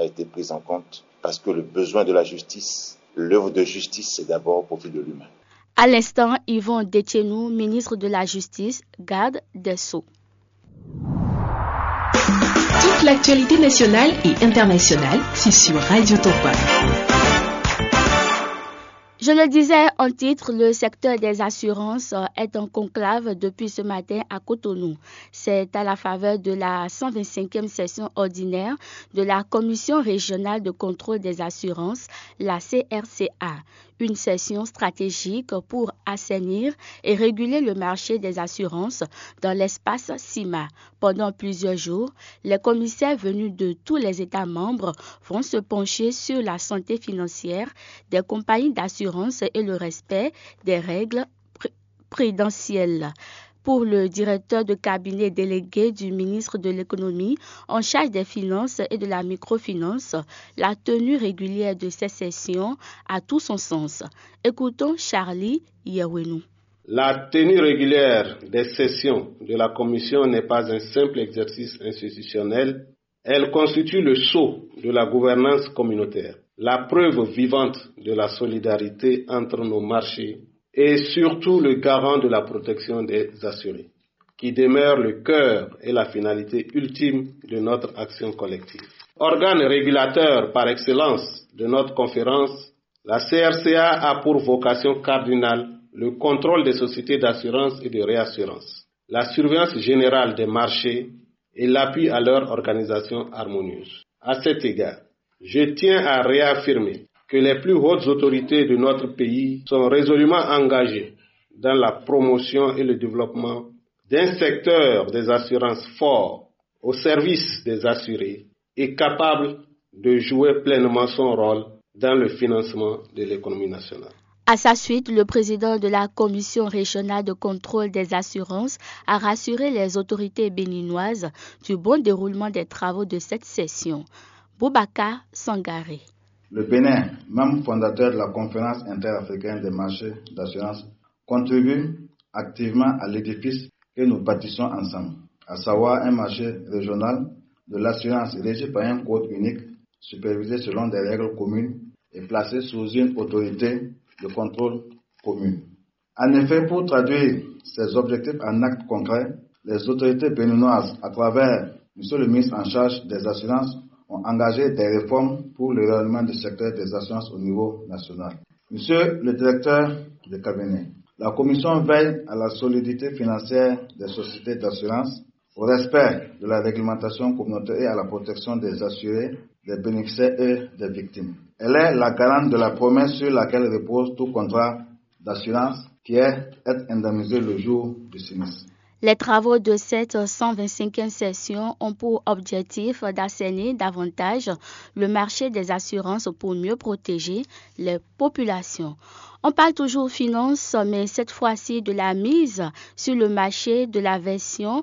a été prise en compte parce que le besoin de la justice, l'œuvre de justice, c'est d'abord au profit de l'humain. À l'instant, Yvon Détchenou, ministre de la Justice, garde des Sceaux. Toute l'actualité nationale et internationale, c'est sur Radio Topa. Je le disais en titre, le secteur des assurances est en conclave depuis ce matin à Cotonou. C'est à la faveur de la 125e session ordinaire de la Commission régionale de contrôle des assurances, la CRCA. Une session stratégique pour assainir et réguler le marché des assurances dans l'espace CIMA. Pendant plusieurs jours, les commissaires venus de tous les États membres vont se pencher sur la santé financière des compagnies d'assurance et le respect des règles prudentielles. Pour le directeur de cabinet délégué du ministre de l'Économie en charge des finances et de la microfinance, la tenue régulière de ces sessions a tout son sens. Écoutons Charlie Yewenou. La tenue régulière des sessions de la Commission n'est pas un simple exercice institutionnel, elle constitue le sceau de la gouvernance communautaire, la preuve vivante de la solidarité entre nos marchés et surtout le garant de la protection des assurés, qui demeure le cœur et la finalité ultime de notre action collective. Organe régulateur par excellence de notre conférence, la CRCA a pour vocation cardinale le contrôle des sociétés d'assurance et de réassurance, la surveillance générale des marchés et l'appui à leur organisation harmonieuse. À cet égard, je tiens à réaffirmer que les plus hautes autorités de notre pays sont résolument engagées dans la promotion et le développement d'un secteur des assurances fort au service des assurés et capable de jouer pleinement son rôle dans le financement de l'économie nationale. À sa suite, le président de la Commission régionale de contrôle des assurances a rassuré les autorités béninoises du bon déroulement des travaux de cette session. Boubacar Sangaré. Le Bénin, membre fondateur de la Conférence interafricaine des marchés d'assurance, contribue activement à l'édifice que nous bâtissons ensemble, à savoir un marché régional de l'assurance régi par un code unique, supervisé selon des règles communes et placé sous une autorité de contrôle commune. En effet, pour traduire ces objectifs en actes concrets, les autorités béninoises, à travers M. le ministre en charge des assurances, ont engagé des réformes pour le rayonnement du secteur des assurances au niveau national. Monsieur le directeur de cabinet, la Commission veille à la solidité financière des sociétés d'assurance, au respect de la réglementation communautaire et à la protection des assurés, des bénéficiaires et des victimes. Elle est la garante de la promesse sur laquelle repose tout contrat d'assurance qui est être indemnisé le jour du sinistre. Les travaux de cette 125e session ont pour objectif d'assainir davantage le marché des assurances pour mieux protéger les populations. On parle toujours finance, mais cette fois-ci de la mise sur le marché de la version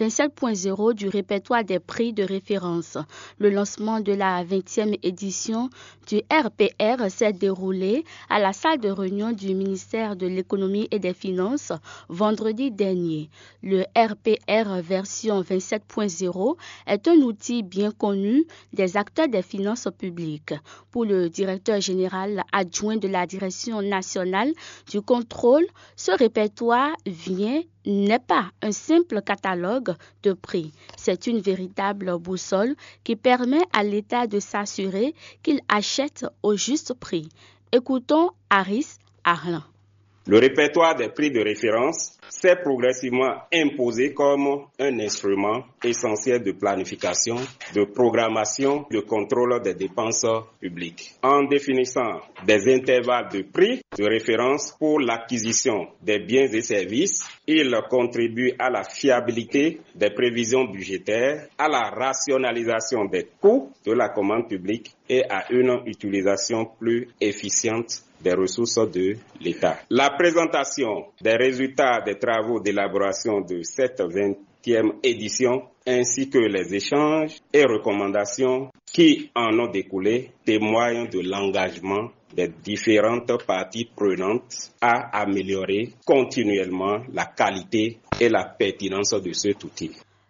27.0 du répertoire des prix de référence. Le lancement de la 20e édition du RPR s'est déroulé à la salle de réunion du ministère de l'Économie et des Finances vendredi dernier. Le RPR version 27.0 est un outil bien connu des acteurs des finances publiques. Pour le directeur général adjoint de la Direction nationale du contrôle, ce répertoire n'est pas un simple catalogue de prix. C'est une véritable boussole qui permet à l'État de s'assurer qu'il achète au juste prix. Écoutons Aris Arlan. Le répertoire des prix de référence s'est progressivement imposé comme un instrument essentiel de planification, de programmation, de contrôle des dépenses publiques. En définissant des intervalles de prix de référence pour l'acquisition des biens et services, il contribue à la fiabilité des prévisions budgétaires, à la rationalisation des coûts de la commande publique et à une utilisation plus efficiente des ressources de l'État. La présentation des résultats des travaux d'élaboration de cette 20e édition ainsi que les échanges et recommandations qui en ont découlé témoignent de l'engagement des différentes parties prenantes à améliorer continuellement la qualité et la pertinence de cet outil.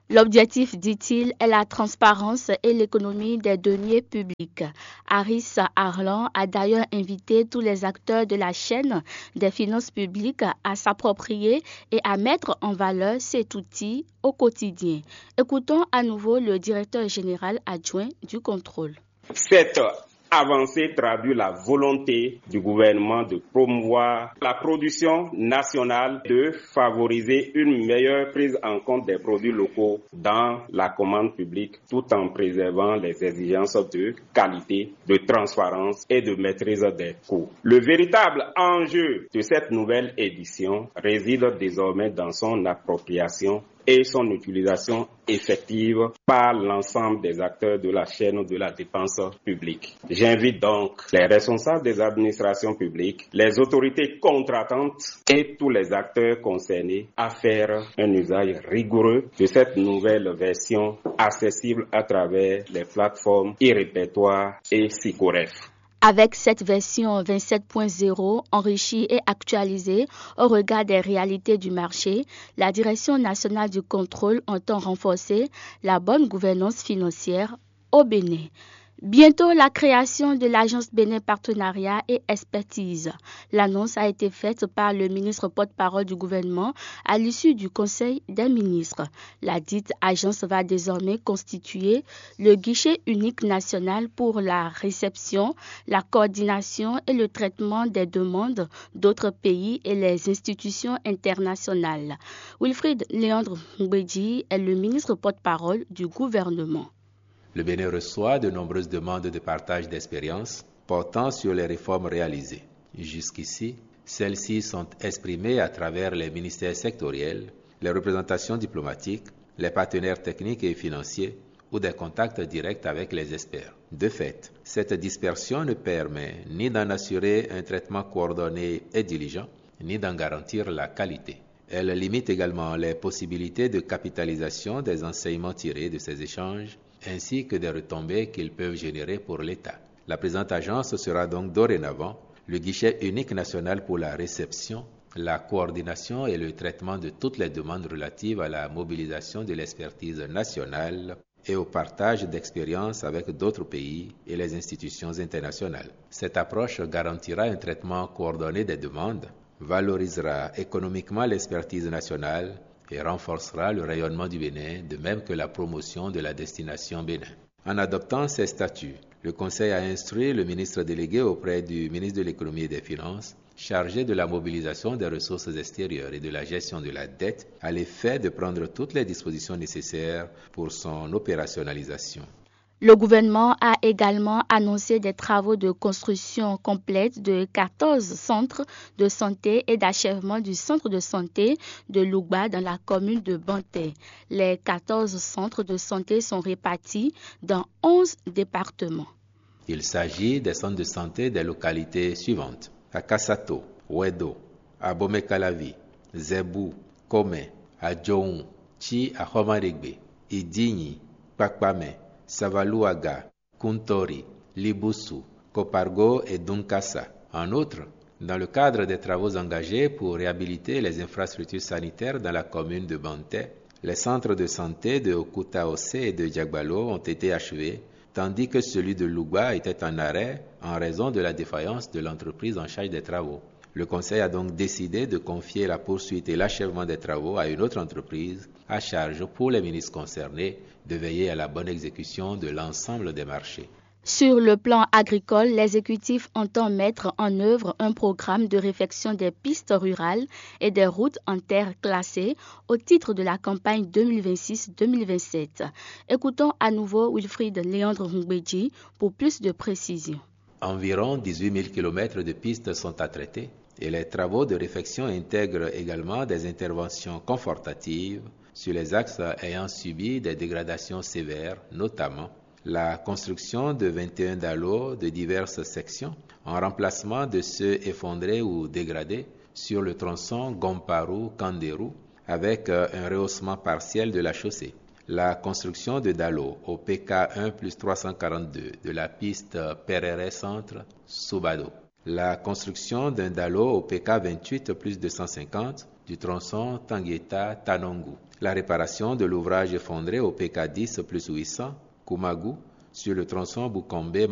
L'objectif, dit-il, est la transparence et l'économie des deniers publics. Aris Arlan a d'ailleurs invité tous les acteurs de la chaîne des finances publiques à s'approprier et à mettre en valeur cet outil au quotidien. Écoutons à nouveau le directeur général adjoint du contrôle. Cette avancée traduit la volonté du gouvernement de promouvoir la production nationale, de favoriser une meilleure prise en compte des produits locaux dans la commande publique, tout en préservant les exigences de qualité, de transparence et de maîtrise des coûts. Le véritable enjeu de cette nouvelle édition réside désormais dans son appropriation et son utilisation effective par l'ensemble des acteurs de la chaîne de la dépense publique. J'invite donc les responsables des administrations publiques, les autorités contratantes et tous les acteurs concernés à faire un usage rigoureux de cette nouvelle version accessible à travers les plateformes e-répertoire et SICOREF. Avec cette version 27.0 enrichie et actualisée au regard des réalités du marché, la Direction nationale du contrôle entend renforcer la bonne gouvernance financière au Bénin. Bientôt la création de l'agence Bénin Partenariat et Expertise. L'annonce a été faite par le ministre porte-parole du gouvernement à l'issue du Conseil des ministres. La dite agence va désormais constituer le guichet unique national pour la réception, la coordination et le traitement des demandes d'autres pays et les institutions internationales. Wilfried Léandre Mbedji est le ministre porte-parole du gouvernement. Le Bénin reçoit de nombreuses demandes de partage d'expériences portant sur les réformes réalisées. Jusqu'ici, celles-ci sont exprimées à travers les ministères sectoriels, les représentations diplomatiques, les partenaires techniques et financiers ou des contacts directs avec les experts. De fait, cette dispersion ne permet ni d'en assurer un traitement coordonné et diligent, ni d'en garantir la qualité. Elle limite également les possibilités de capitalisation des enseignements tirés de ces échanges, ainsi que des retombées qu'ils peuvent générer pour l'État. La présente agence sera donc dorénavant le guichet unique national pour la réception, la coordination et le traitement de toutes les demandes relatives à la mobilisation de l'expertise nationale et au partage d'expériences avec d'autres pays et les institutions internationales. Cette approche garantira un traitement coordonné des demandes, valorisera économiquement l'expertise nationale et renforcera le rayonnement du Bénin, de même que la promotion de la destination Bénin. En adoptant ces statuts, le Conseil a instruit le ministre délégué auprès du ministre de l'Économie et des Finances, chargé de la mobilisation des ressources extérieures et de la gestion de la dette, à l'effet de prendre toutes les dispositions nécessaires pour son opérationnalisation. Le gouvernement a également annoncé des travaux de construction complète de 14 centres de santé et d'achèvement du centre de santé de Lougba dans la commune de Banté. Les 14 centres de santé sont répartis dans 11 départements. Il s'agit des centres de santé des localités suivantes: à Kassato, Wedo, à Bomekalavi, Zebou, Kome, à Djoun, Chi à Homarigbe, Idigni, Pakpame, Savaluaga, Kuntori, Libusu, Kopargo et Dunkasa. En outre, dans le cadre des travaux engagés pour réhabiliter les infrastructures sanitaires dans la commune de Banté, les centres de santé de Okutaose et de Djagbalo ont été achevés, tandis que celui de Lougba était en arrêt en raison de la défaillance de l'entreprise en charge des travaux. Le Conseil a donc décidé de confier la poursuite et l'achèvement des travaux à une autre entreprise, à charge pour les ministres concernés de veiller à la bonne exécution de l'ensemble des marchés. Sur le plan agricole, l'exécutif entend mettre en œuvre un programme de réfection des pistes rurales et des routes en terre classées au titre de la campagne 2026-2027. Écoutons à nouveau Wilfried Léandre Mbedji pour plus de précisions. Environ 18 000 km de pistes sont à traiter et les travaux de réfection intègrent également des interventions confortatives sur les axes ayant subi des dégradations sévères, notamment la construction de 21 dallos de diverses sections en remplacement de ceux effondrés ou dégradés sur le tronçon Gomparu-Kanderou avec un rehaussement partiel de la chaussée. La construction de dallos au PK1 plus 342 de la piste Perere Centre Soubado. La construction d'un dallo au PK 28 plus 250 du tronçon Tangueta-Tanongo. La réparation de l'ouvrage effondré au PK10 plus 800 Koumagou sur le tronçon Boukombe